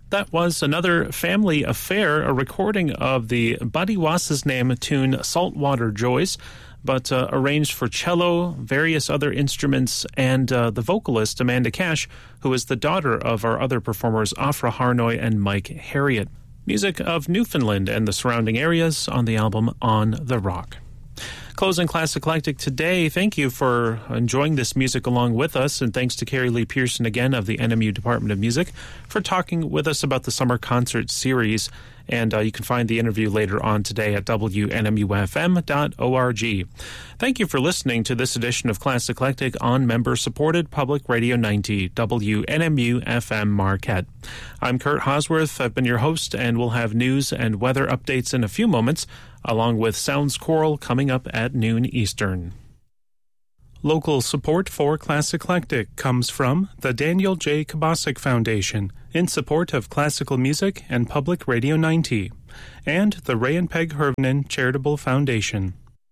That was Another Family Affair, a recording of the Buddy Wass's name tune Saltwater Joys, but arranged for cello, various other instruments, and the vocalist Amanda Cash, who is the daughter of our other performers Afra Harnoy and Mike Harriott. Music of Newfoundland and the surrounding areas on the album On the Rock. Closing Class Eclectic today, thank you for enjoying this music along with us, and thanks to Carrie Lee Pearson again of the NMU Department of Music for talking with us about the Summer Concert Series. And you can find the interview later on today at WNMUFM.org. Thank you for listening to this edition of Class Eclectic on member-supported Public Radio 90, WNMU-FM Marquette. I'm Kurt Hosworth. I've been your host, and we'll have news and weather updates in a few moments, along with Sounds Choral coming up at noon Eastern. Local support for Class Eclectic comes from the Daniel J. Kabasic Foundation in support of classical music and Public Radio 90, and the Ray and Peg Hervnen Charitable Foundation.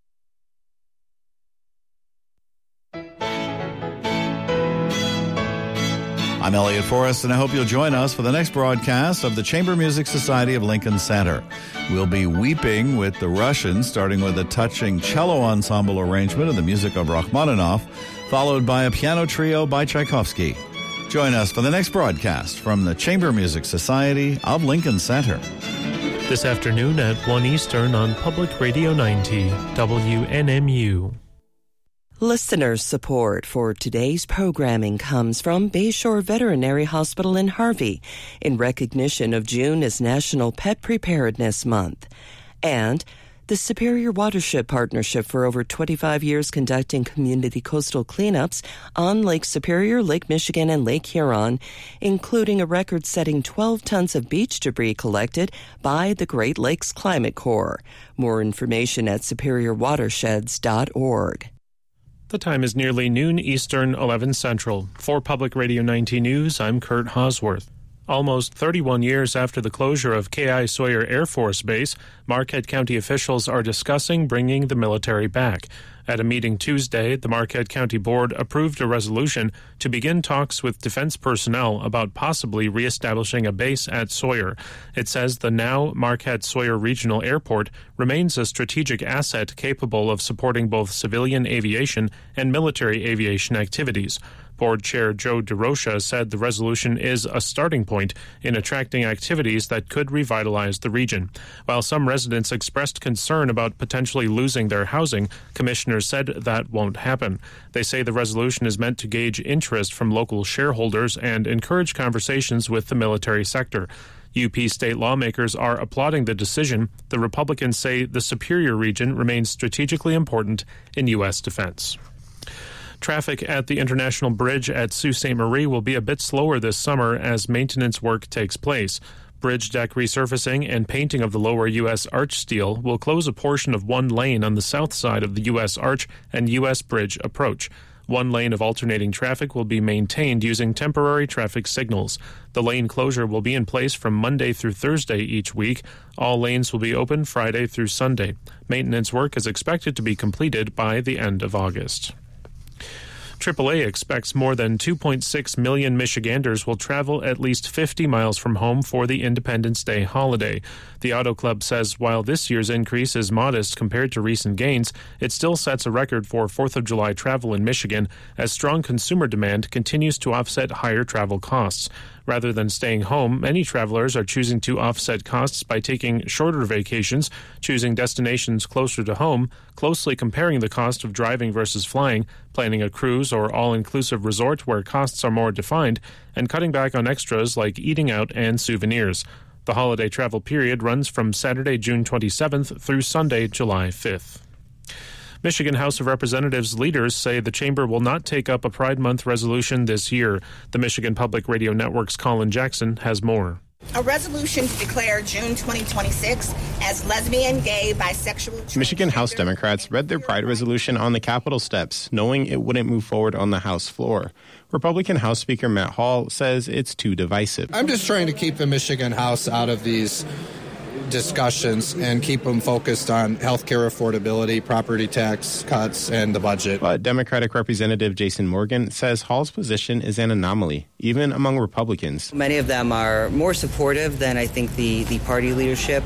I'm Elliot Forrest, and I hope you'll join us for the next broadcast of the Chamber Music Society of Lincoln Center. We'll be weeping with the Russians, starting with a touching cello ensemble arrangement of the music of Rachmaninoff, followed by a piano trio by Tchaikovsky. Join us for the next broadcast from the Chamber Music Society of Lincoln Center. This afternoon at 1 Eastern on Public Radio 90, WNMU. Listener support for today's programming comes from Bayshore Veterinary Hospital in Harvey in recognition of June as National Pet Preparedness Month, and the Superior Watershed Partnership for over 25 years conducting community coastal cleanups on Lake Superior, Lake Michigan, and Lake Huron, including a record-setting 12 tons of beach debris collected by the Great Lakes Climate Corps. More information at superiorwatersheds.org. The time is nearly noon Eastern, 11 Central. For Public Radio 90 News, I'm Kurt Hosworth. Almost 31 years after the closure of K.I. Sawyer Air Force Base, Marquette County officials are discussing bringing the military back. At a meeting Tuesday, the Marquette County Board approved a resolution to begin talks with defense personnel about possibly reestablishing a base at Sawyer. It says the now Marquette-Sawyer Regional Airport remains a strategic asset capable of supporting both civilian aviation and military aviation activities. Board Chair Joe DeRocha said the resolution is a starting point in attracting activities that could revitalize the region. While some residents expressed concern about potentially losing their housing, commissioners said that won't happen. They say the resolution is meant to gauge interest from local shareholders and encourage conversations with the military sector. UP state lawmakers are applauding the decision. The Republicans say the Superior region remains strategically important in U.S. defense. Traffic at the International Bridge at Sault Ste. Marie will be a bit slower this summer as maintenance work takes place. Bridge deck resurfacing and painting of the lower U.S. arch steel will close a portion of one lane on the south side of the U.S. Arch and U.S. Bridge approach. One lane of alternating traffic will be maintained using temporary traffic signals. The lane closure will be in place from Monday through Thursday each week. All lanes will be open Friday through Sunday. Maintenance work is expected to be completed by the end of August. AAA expects more than 2.6 million Michiganders will travel at least 50 miles from home for the Independence Day holiday. The Auto Club says while this year's increase is modest compared to recent gains, it still sets a record for 4th of July travel in Michigan as strong consumer demand continues to offset higher travel costs. Rather than staying home, many travelers are choosing to offset costs by taking shorter vacations, choosing destinations closer to home, closely comparing the cost of driving versus flying, planning a cruise or all-inclusive resort where costs are more defined, and cutting back on extras like eating out and souvenirs. The holiday travel period runs from Saturday, June 27th through Sunday, July 5th. Michigan House of Representatives leaders say the chamber will not take up a Pride Month resolution this year. The Michigan Public Radio Network's Colin Jackson has more. A resolution to declare June 2026 as lesbian, gay, bisexual... Michigan House Democrats read their Pride resolution on the Capitol steps, knowing it wouldn't move forward on the House floor. Republican House Speaker Matt Hall says it's too divisive. I'm just trying to keep the Michigan House out of these discussions and keep them focused on healthcare affordability, property tax cuts, and the budget. But Democratic Representative Jason Morgan says Hall's position is an anomaly, even among Republicans. Many of them are more supportive than I think the party leadership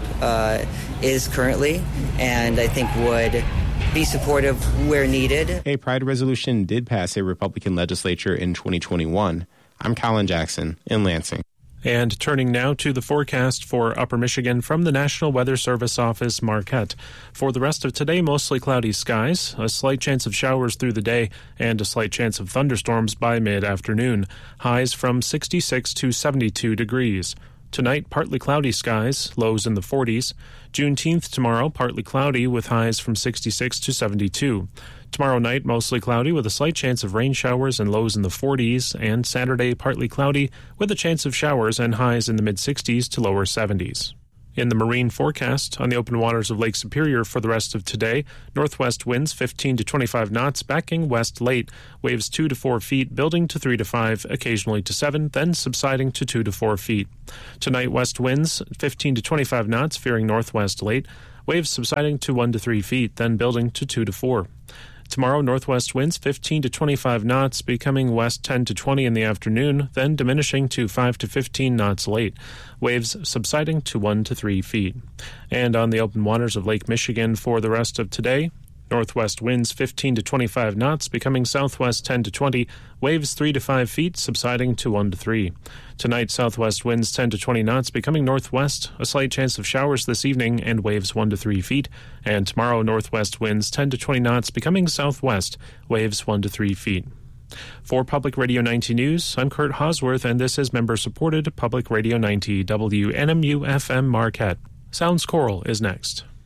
is currently, and I think would be supportive where needed. A Pride resolution did pass a Republican legislature in 2021. I'm Colin Jackson in Lansing. And turning now to the forecast for Upper Michigan from the National Weather Service Office, Marquette. For the rest of today, mostly cloudy skies, a slight chance of showers through the day, and a slight chance of thunderstorms by mid-afternoon. Highs from 66 to 72 degrees. Tonight, partly cloudy skies, lows in the 40s. Juneteenth tomorrow, partly cloudy with highs from 66 to 72. Tomorrow night, mostly cloudy with a slight chance of rain showers and lows in the 40s. And Saturday, partly cloudy with a chance of showers and highs in the mid-60s to lower 70s. In the marine forecast, on the open waters of Lake Superior for the rest of today, northwest winds 15 to 25 knots, backing west late, waves 2 to 4 feet, building to 3 to 5, occasionally to 7, then subsiding to 2 to 4 feet. Tonight, west winds 15 to 25 knots, veering northwest late, waves subsiding to 1 to 3 feet, then building to 2 to 4. Tomorrow, northwest winds 15 to 25 knots, becoming west 10 to 20 in the afternoon, then diminishing to 5 to 15 knots late. Waves subsiding to 1 to 3 feet. And on the open waters of Lake Michigan for the rest of today, northwest winds 15 to 25 knots, becoming southwest 10 to 20, waves 3 to 5 feet, subsiding to 1 to 3. Tonight, southwest winds 10 to 20 knots, becoming northwest, a slight chance of showers this evening, and waves 1 to 3 feet. And tomorrow, northwest winds 10 to 20 knots, becoming southwest, waves 1 to 3 feet. For Public Radio 90 News, I'm Kurt Hosworth, and this is member-supported Public Radio 90 WNMU-FM Marquette. Sounds Choral is next.